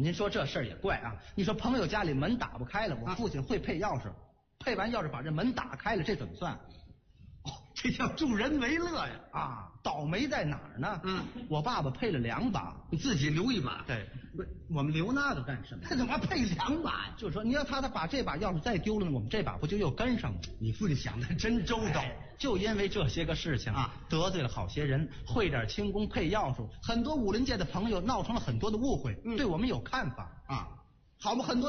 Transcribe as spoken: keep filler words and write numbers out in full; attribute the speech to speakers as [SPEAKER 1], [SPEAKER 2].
[SPEAKER 1] 您说这事儿也怪啊！你说朋友家里门打不开了，我父亲会配钥匙，啊、配完钥匙把这门打开了，这怎么算？
[SPEAKER 2] 哦，这叫助人为乐呀！
[SPEAKER 1] 啊，倒霉在哪儿呢？
[SPEAKER 2] 嗯，
[SPEAKER 1] 我爸爸配了两把，
[SPEAKER 2] 你自己留一把。
[SPEAKER 1] 对，
[SPEAKER 2] 不是，我们留那个干什么？
[SPEAKER 1] 他怎么配两把呀？就是说，你要他他把这把钥匙再丢了呢，我们这把不就又跟上了？
[SPEAKER 2] 你父亲想的真周到。
[SPEAKER 1] 哎，就因为这些个事情啊，得罪了好些人，会点轻功配钥匙，很多武林界的朋友闹成了很多的误会，嗯、对我们有看法
[SPEAKER 2] 啊。
[SPEAKER 1] 好嘛，很多